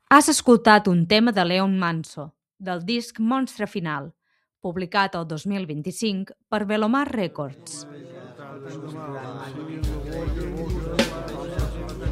Has escoltat un tema de Leon Manso, del disc Monstre Final, publicat el 2025 per Velomar Records.